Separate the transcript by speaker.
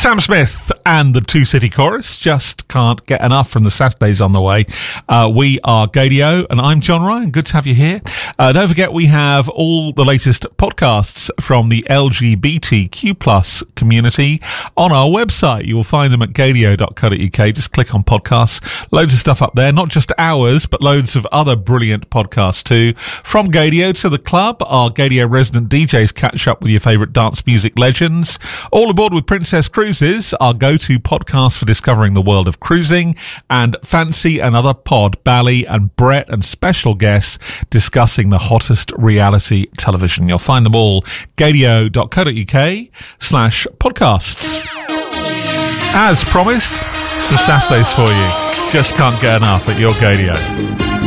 Speaker 1: Sam Smith and the Two City Chorus just can't get enough from the Saturdays on the way. We are Gadio and I'm John Ryan. Good to have you here. Don't forget we have all the latest podcasts from the LGBTQ plus community on our website. You will find them at gadio.co.uk. Just click on podcasts. Loads of stuff up there, not just ours, but loads of other brilliant podcasts too. From Gadio to the Club, our Gadio resident DJs catch up with your favourite dance music legends. All aboard with Princess Cruises, our go-to podcast for discovering the world of cruising, and Fancy Another Pod, Bally and Brett and special guests discussing the hottest reality television. You'll find them all gadio.co.uk/podcasts. As promised, some Saturdays for you. Just can't get enough at your Gadio.